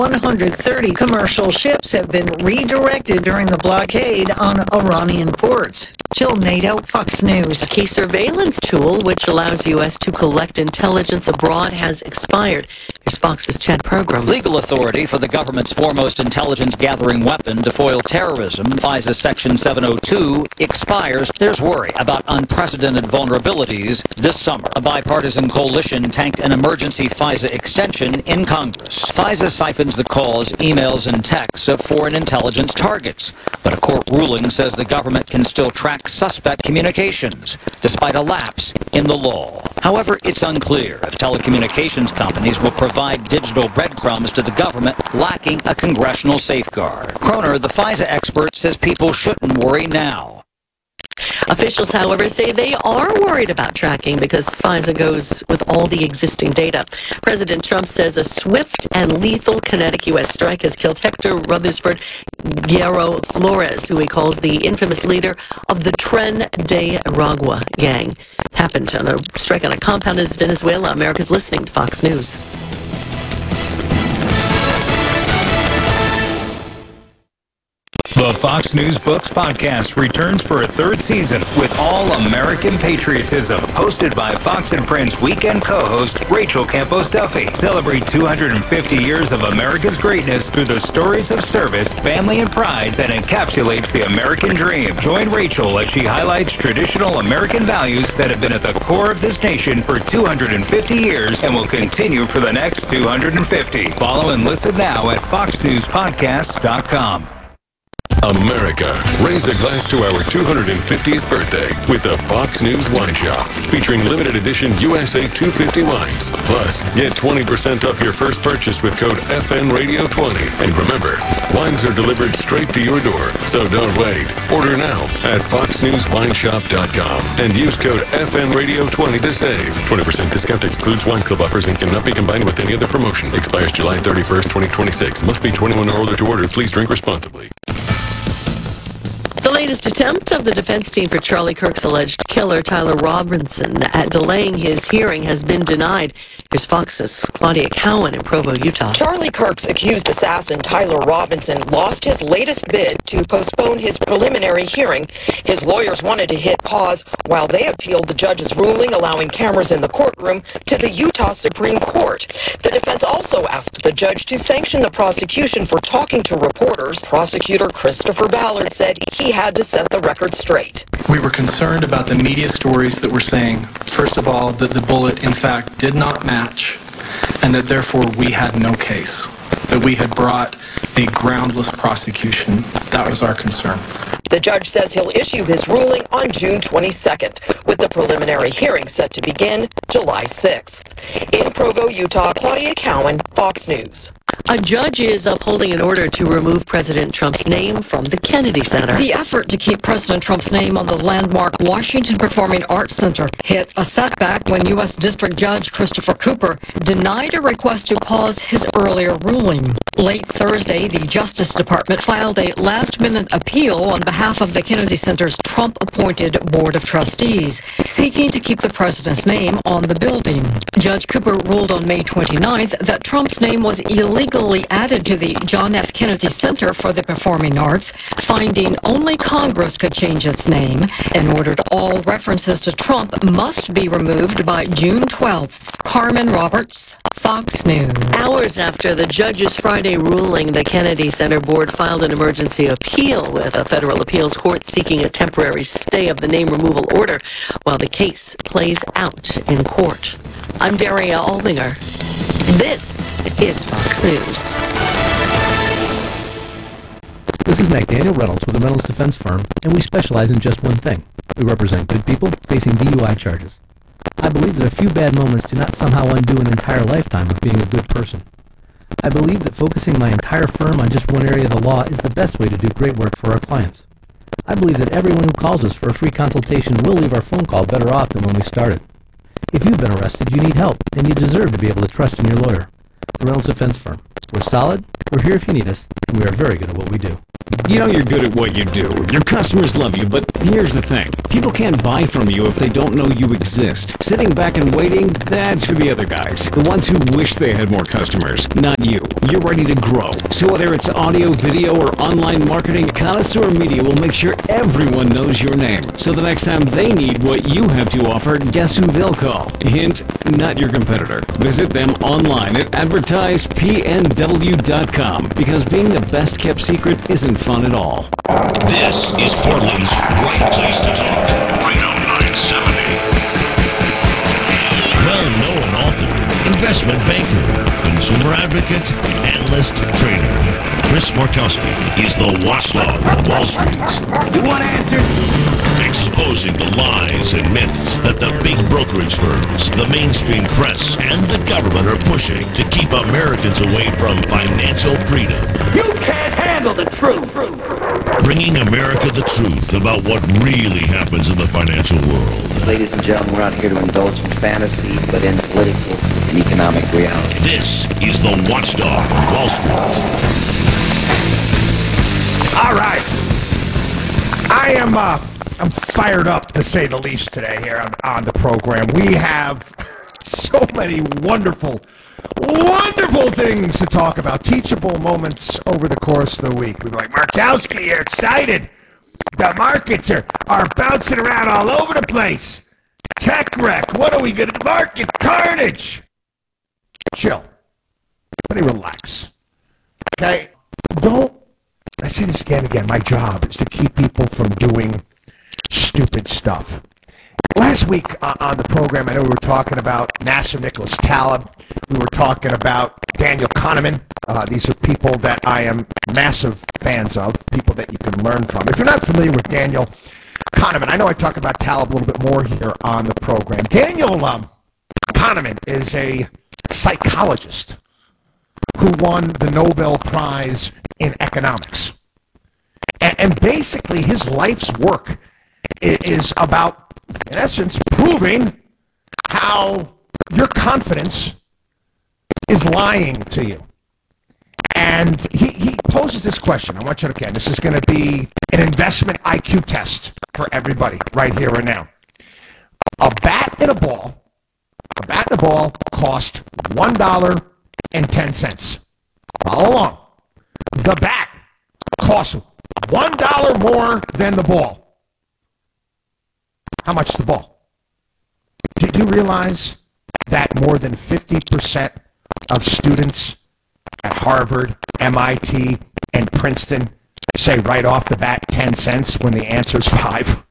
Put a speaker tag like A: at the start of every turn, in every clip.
A: 130 commercial ships have been redirected during the blockade on Iranian ports. Jill Nato, Fox News.
B: A key surveillance tool which allows U.S. to collect intelligence abroad has expired. Here's Fox's Chad Program.
C: Legal authority for the government's foremost intelligence-gathering weapon to foil terrorism, FISA Section 702, expires. There's worry about unprecedented vulnerabilities this summer. A bipartisan coalition tanked an emergency FISA extension in Congress. FISA siphons the calls, emails, and texts of foreign intelligence targets. But a court ruling says the government can still track suspect communications, despite a lapse in the law. However, it's unclear if telecommunications companies will provide digital breadcrumbs to the government lacking a congressional safeguard. Kroner, the FISA expert, says people shouldn't worry now.
B: Officials, however, say they are worried about tracking because FISA goes with all the existing data. President Trump says a swift and lethal kinetic U.S. strike has killed Hector Rutherford Guerrero Flores, who he calls the infamous leader of the Tren de Aragua gang. It happened on a strike on a compound in Venezuela. America's listening to Fox News.
D: The Fox News Books podcast returns for a third season with all American patriotism. Hosted by Fox and Friends weekend co-host Rachel Campos Duffy. Celebrate 250 years of America's greatness through the stories of service, family, and pride that encapsulates the American dream. Join Rachel as she highlights traditional American values that have been at the core of this nation for 250 years and will continue for the next 250. Follow and listen now at foxnewspodcasts.com.
E: America, raise a glass to our 250th birthday with the Fox News Wine Shop, featuring limited edition USA 250 wines. Plus, get 20% off your first purchase with code FNRadio20. And remember, wines are delivered straight to your door, so don't wait. Order now at foxnewswineshop.com and use code FNRadio20 to save. 20% discount excludes wine club offers and cannot be combined with any other promotion. Expires July 31st, 2026. Must be 21 or older to order. Please drink responsibly.
B: The latest attempt of the defense team for Charlie Kirk's alleged killer, Tyler Robinson, at delaying his hearing has been denied. Here's Fox's Claudia Cowan in Provo, Utah.
F: Charlie Kirk's accused assassin, Tyler Robinson, lost his latest bid to postpone his preliminary hearing. His lawyers wanted to hit pause while they appealed the judge's ruling allowing cameras in the courtroom to the Utah Supreme Court. The defense also asked the judge to sanction the prosecution for talking to reporters. Prosecutor Christopher Ballard said he had to set the record straight.
G: We were concerned about the media stories that were saying, first of all, that the bullet, in fact, did not match, and that therefore we had no case, that we had brought a groundless prosecution. That was our concern.
F: The judge says he'll issue his ruling on June 22nd, with the preliminary hearing set to begin July 6th. In Provo, Utah, Claudia Cowan, Fox News.
B: A judge is upholding an order to remove President Trump's name from the Kennedy Center.
H: The effort to keep President Trump's name on the landmark Washington Performing Arts Center hits a setback when U.S. District Judge Christopher Cooper denied a request to pause his earlier ruling. Late Thursday, the Justice Department filed a last-minute appeal on behalf of the Kennedy Center's Trump-appointed Board of Trustees, seeking to keep the president's name on the building. Judge Cooper ruled on May 29th that Trump's name was illegally added to the John F. Kennedy Center for the Performing Arts, finding only Congress could change its name, and ordered all references to Trump must be removed by June 12th. Carmen Roberts, Fox News.
B: Hours after the judge's Friday ruling, the Kennedy Center Board filed an emergency appeal with a federal appeals court seeking a temporary stay of the name removal order while the case plays out in court. I'm Daria Aldinger. This is Fox News.
I: This is McDaniel Reynolds with the Reynolds Defense Firm, and we specialize in just one thing. We represent good people facing DUI charges. I believe that a few bad moments do not somehow undo an entire lifetime of being a good person. I believe that focusing my entire firm on just one area of the law is the best way to do great work for our clients. I believe that everyone who calls us for a free consultation will leave our phone call better off than when we started. If you've been arrested, you need help, and you deserve to be able to trust in your lawyer. The Reynolds Defense Firm. We're solid, we're here if you need us, and we are very good at what we do.
J: You know you're good at what you do. Your customers love you, but here's the thing. People can't buy from you if they don't know you exist. Sitting back and waiting, that's for the other guys. The ones who wish they had more customers, not you. You're ready to grow. So whether it's audio, video, or online marketing, Connoisseur Media will make sure everyone knows your name. So the next time they need what you have to offer, guess who they'll call? Hint, not your competitor. Visit them online at advertisepnw.com because being the best kept secret isn't fun at all.
K: This is Portland's right place to talk. Reno 970. Well-known author, investment banker, consumer advocate, analyst, trader. Chris Markowski is the watchdog of Wall Street.
L: You want answers?
K: Exposing the lies and myths that the big brokerage firms, the mainstream press, and the government are pushing to keep Americans away from financial freedom.
L: You can't handle the truth.
K: Bringing America the truth about what really happens in the financial world.
M: Ladies and gentlemen, we're not here to indulge in fantasy, but in political and economic reality.
K: This is the watchdog of Wall Street.
N: All right. I'm fired up, to say the least, today here on the program. We have so many wonderful things to talk about, teachable moments over the course of the week. We're like, Markowski, you're excited. The markets are bouncing around all over the place. Tech wreck. What are we going to market? Carnage. Chill. Everybody relax. Okay? I say this again. My job is to keep people from doing stupid stuff. Last week on the program, I know we were talking about Nasser Nicholas Taleb. We were talking about Daniel Kahneman. These are people that I am massive fans of, people that you can learn from. If you're not familiar with Daniel Kahneman, I know I talk about Taleb a little bit more here on the program. Daniel Kahneman is a psychologist who won the Nobel Prize in economics. And basically his life's work is about, in essence, proving how your confidence is lying to you. And he poses this question. I want you to, again, this is going to be an investment IQ test for everybody right here and now. A bat and a ball cost $1.10. Follow along. The bat costs $1 more than the ball. How much the ball? Do you realize that more than 50% of students at Harvard, MIT, and Princeton say right off the bat 10 cents when the answer's 5?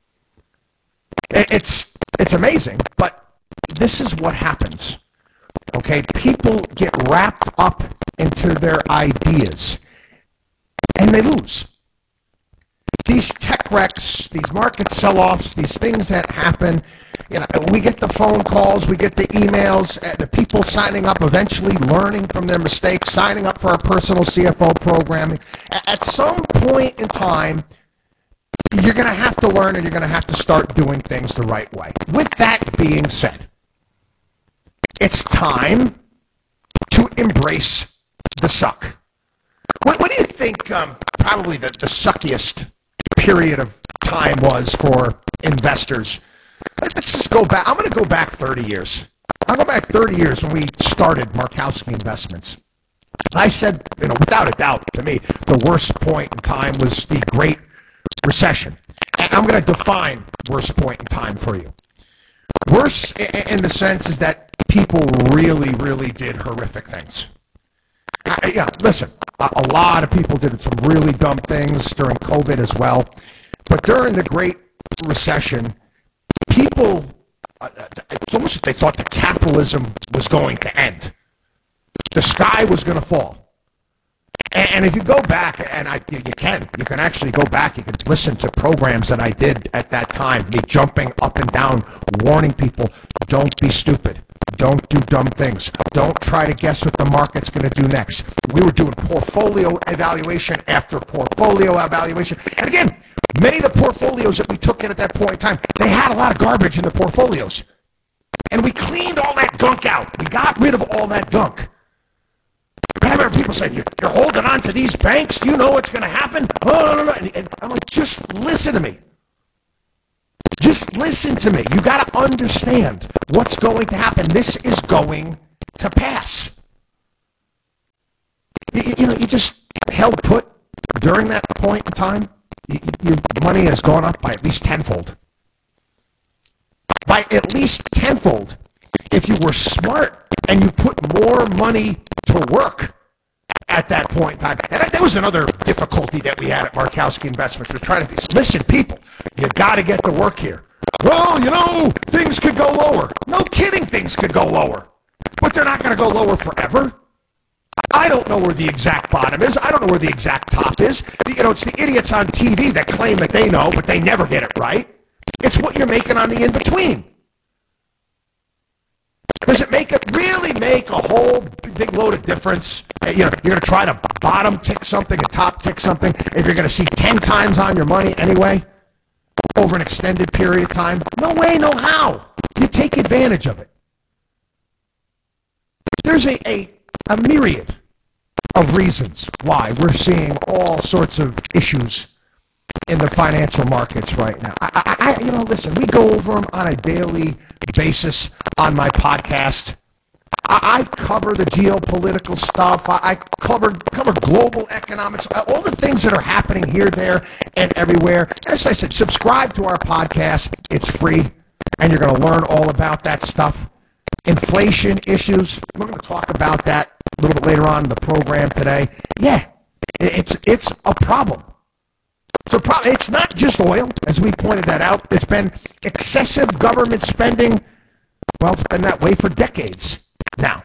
N: It's amazing, but this is what happens. Okay, people get wrapped up into their ideas, and they lose. These tech wrecks, these market sell-offs, these things that happen, we get the phone calls, we get the emails, the people signing up, eventually learning from their mistakes, signing up for our personal CFO program. At some point in time, you're going to have to learn and you're going to have to start doing things the right way. With that being said, it's time to embrace the suck. What do you think probably the suckiest period of time was for investors? Let's just go back. I'm going to go back 30 years. I'll go back 30 years when we started Markowski Investments. I said, without a doubt, to me, the worst point in time was the Great Recession. And I'm going to define worst point in time for you. Worse in the sense is that people really, really did horrific things. Listen, a lot of people did some really dumb things during COVID as well. But during the Great Recession, people, it's almost like they thought that capitalism was going to end. The sky was going to fall. And if you go back, and you can actually go back, you can listen to programs that I did at that time, me jumping up and down, warning people, don't be stupid. Don't do dumb things. Don't try to guess what the market's going to do next. We were doing portfolio evaluation after portfolio evaluation. And again, many of the portfolios that we took in at that point in time, they had a lot of garbage in the portfolios. And we cleaned all that gunk out. We got rid of all that gunk. I remember people saying, you're holding on to these banks? Do you know what's going to happen? Oh, no. And I'm like, just listen to me. Just listen to me. You got to understand what's going to happen. This is going to pass. You just held put during that point in time. Your money has gone up by at least tenfold. By at least tenfold. If you were smart and you put more money to work at that point in time. And that was another difficulty that we had at Markowski Investments. We're trying to listen, people, you got to get to work here. Well, things could go lower. No kidding, things could go lower. But they're not going to go lower forever. I don't know where the exact bottom is. I don't know where the exact top is. It's the idiots on TV that claim that they know, but they never get it right. It's what you're making on the in-between. Does it really make a whole big load of difference? You're going to try to bottom tick something and top tick something if you're going to see 10 times on your money anyway over an extended period of time? No way, no how. You take advantage of it. There's a myriad of reasons why we're seeing all sorts of issues in the financial markets right now. Listen, we go over them on a daily basis on my podcast. I cover the geopolitical stuff. I cover global economics, all the things that are happening here, there, and everywhere. As I said, subscribe to our podcast. It's free, and you're going to learn all about that stuff. Inflation issues, we're going to talk about that a little bit later on in the program today. Yeah, it's a problem. It's not just oil, as we pointed that out. It's been excessive government spending. Well, it's been that way for decades now.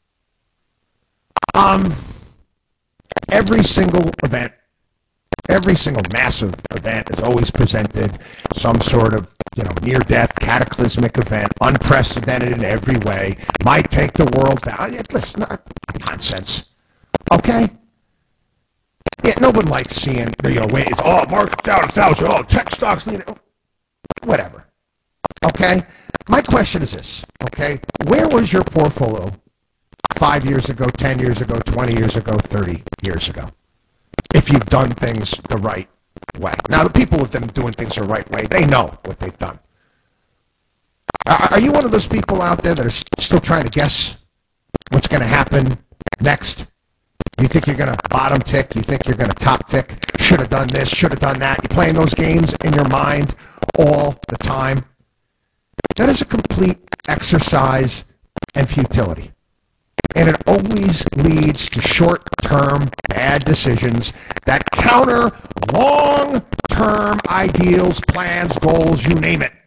N: Every single event, every single massive event is always presented some sort of, near-death, cataclysmic event, unprecedented in every way, might take the world down. Listen, nonsense. Okay? Yeah, nobody likes seeing, it's, market down 1,000, tech stocks, whatever. Okay? My question is this, okay? Where was your portfolio 5 years ago, 10 years ago, 20 years ago, 30 years ago? If you've done things the right way. Now, the people who've been doing things the right way, they know what they've done. Are you one of those people out there that are still trying to guess what's going to happen next? You think you're going to bottom tick? You think you're going to top tick? Should have done this, should have done that. You're playing those games in your mind all the time. That is a complete exercise in futility. And it always leads to short-term bad decisions that counter long-term ideals, plans, goals, you name it.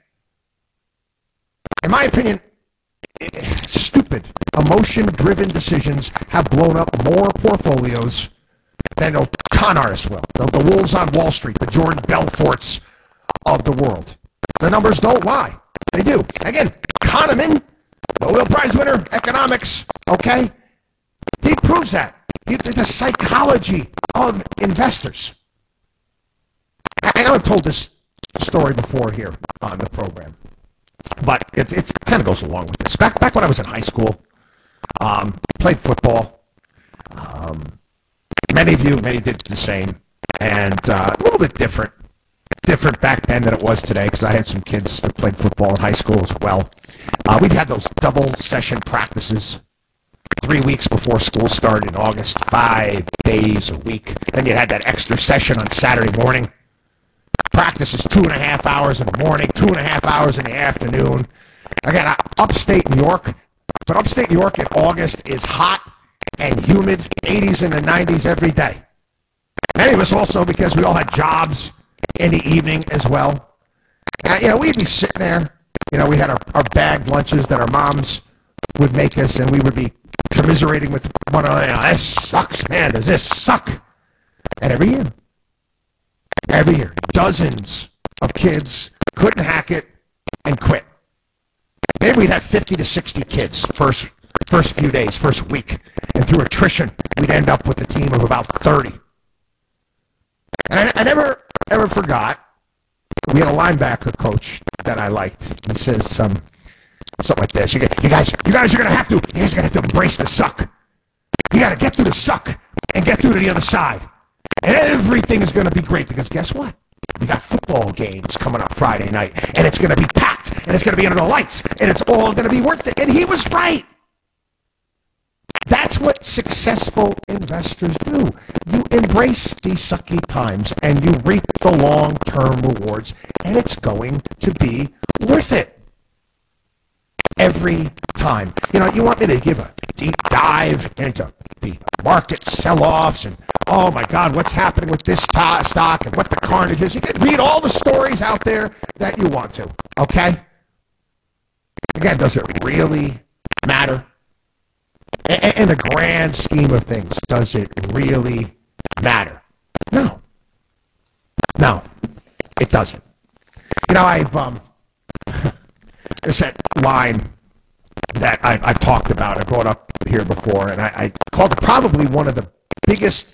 N: In my opinion, stupid, emotion-driven decisions have blown up more portfolios than con artists will. The wolves on Wall Street, the Jordan Belforts of the world. The numbers don't lie. They do. Again, Kahneman, Nobel Prize winner, economics, okay? He proves that. The psychology of investors. I know I've told this story before here on the program, but it kind of goes along with this. Back when I was in high school, played football. Many did the same, and a little bit different back then than it was today, because I had some kids that played football in high school as well. We'd had those double session practices 3 weeks before school started in August, 5 days a week. Then you had that extra session on Saturday morning. Practice is 2.5 hours in the morning, 2.5 hours in the afternoon. Again, upstate New York, but upstate New York in August is hot and humid, 80s and the 90s every day. Many of us also, because we all had jobs in the evening as well. We'd be sitting there. We had our bagged lunches that our moms would make us, and we would be commiserating with one another. This sucks, man. Does this suck? And every year, dozens of kids couldn't hack it and quit. Maybe we'd have 50 to 60 kids first few days, first week. And through attrition, we'd end up with a team of about 30. And I never, ever forgot, we had a linebacker coach that I liked. He says something like this. You guys are going to have to embrace the suck. You got to get through the suck and get through to the other side. And everything is going to be great because guess what? We got football games coming up Friday night, and it's going to be packed, and it's going to be under the lights, and it's all going to be worth it. And he was right. That's what successful investors do. You embrace these sucky times, and you reap the long-term rewards, and it's going to be worth it. Every time. You know, you want me to give a deep dive into the market sell-offs and, oh my God, what's happening with this stock and what the carnage is. You can read all the stories out there that you want to, okay? Again, does it really matter? In the grand scheme of things, does it really matter? No. No, it doesn't. You know, there's that line that I've talked about. I brought up here before, and I called it probably one of the biggest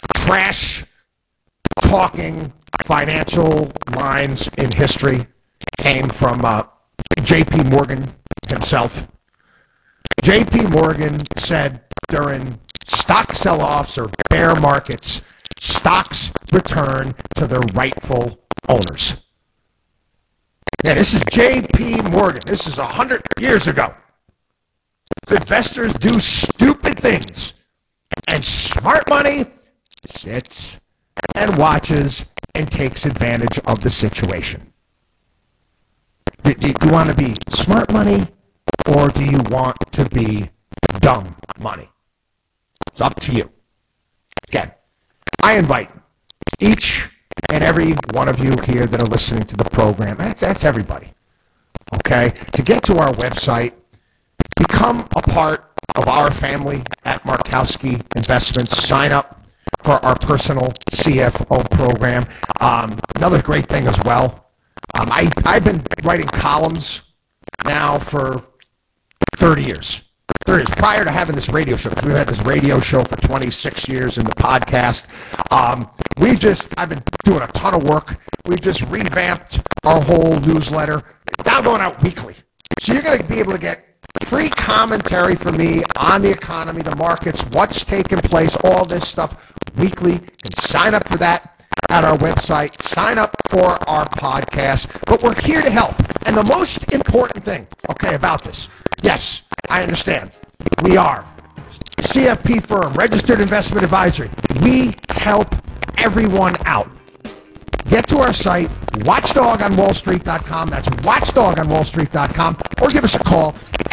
N: trash-talking financial lines in history. Came from J.P. Morgan himself. J.P. Morgan said during stock sell-offs or bear markets, stocks return to their rightful owners. Now, this is J.P. Morgan. This is 100 years ago. Investors do stupid things, and smart money sits and watches and takes advantage of the situation. Do you want to be smart money, or do you want to be dumb money? It's up to you. Again, I invite each and every one of you here that are listening to the program, that's everybody, okay, to get to our website, become a part of our family at Markowski Investments. Sign up for our personal CFO program. Another great thing as well, I've been writing columns now for 30 years. Prior to having this radio show, because we've had this radio show for 26 years in the podcast. I've been doing a ton of work. We've just revamped our whole newsletter, now going out weekly. So you're going to be able to get free commentary from me on the economy, the markets, what's taking place, all this stuff weekly. You can sign up for that at our website. Sign up for our podcast. But we're here to help. And the most important thing, okay, about this, yes, I understand. We are CFP firm, registered investment advisory. We help everyone out. Get to our site, watchdogonwallstreet.com. That's watchdogonwallstreet.com. Or give us a call,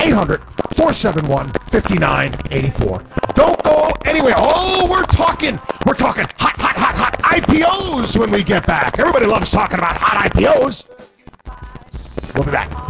N: 800-471-5984. Don't go anywhere. Oh, we're talking hot IPOs when we get back. Everybody loves talking about hot IPOs. We'll be back.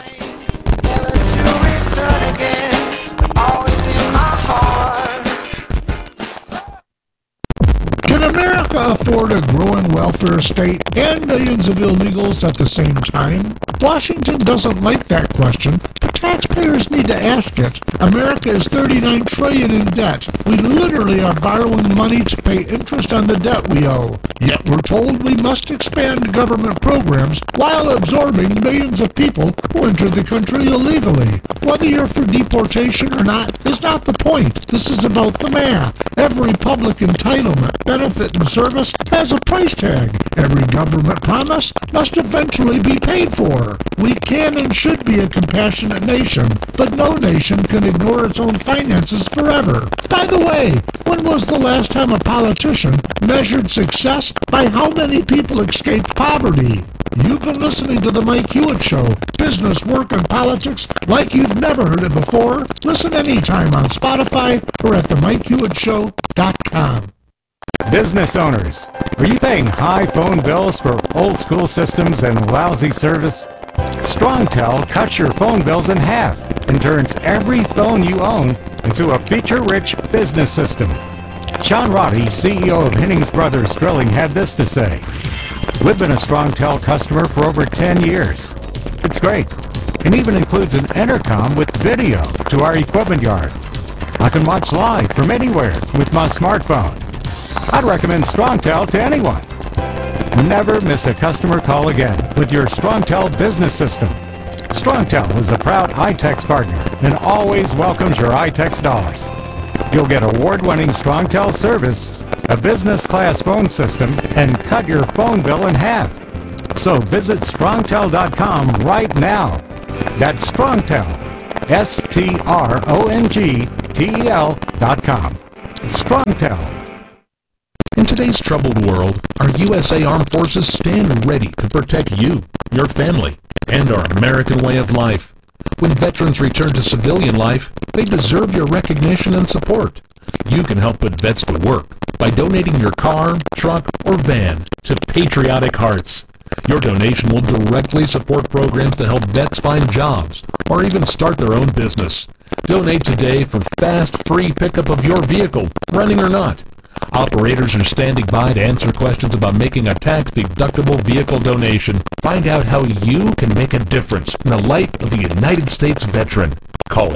O: Can America afford a growing welfare state and millions of illegals at the same time? Washington doesn't like that question, but taxpayers need to ask it. America is $39 trillion in debt. We literally are borrowing money to pay interest on the debt we owe. Yet we're told we must expand government programs while absorbing millions of people who enter the country illegally. Whether you're for deportation or not is not the point. This is about the math. Every public entitlement, benefit, and service has a price tag. Every government promise must eventually be paid for. We can and should be a compassionate nation, but no nation can ignore its own finances forever. By the way, when was the last time a politician measured success by how many people escaped poverty? You've been listening to The Mike Hewitt Show, business, work, and politics like you've never heard it before. Listen anytime on Spotify or at themikehewittShow.com.
D: Business owners, are you paying high phone bills for old school systems and lousy service? StrongTel cuts your phone bills in half and turns every phone you own into a feature-rich business system. Sean Roddy, CEO of Hennings Brothers Drilling, had this to say: "We've been a StrongTel customer for over 10 years. It's great, and even includes an intercom with video to our equipment yard. I can watch live from anywhere with my smartphone. I'd recommend StrongTel to anyone. Never miss a customer call again with your StrongTel business system. StrongTel is a proud iTex partner and always welcomes your iTex dollars.
P: You'll get award-winning StrongTel service, a business-class phone system, and cut your phone bill in half. So visit strongtel.com right now. That's StrongTel, StrongTel.com. StrongTel.
Q: In today's troubled world, our USA Armed Forces stand ready to protect you, your family, and our American way of life. When veterans return to civilian life, they deserve your recognition and support. You can help put vets to work by donating your car, truck, or van to Patriotic Hearts. Your donation will directly support programs to help vets find jobs or even start their own business. Donate today for fast, free pickup of your vehicle, running or not. Operators are standing by to answer questions about making a tax-deductible vehicle donation. Find out how you can make a difference in the life of a United States veteran. Call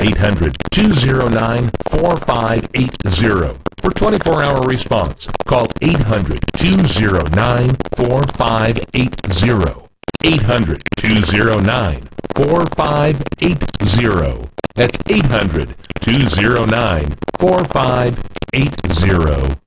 Q: 800-209-4580 for 24-hour response. Call 800-209-4580. 800-209-4580. That's 800-209-4580.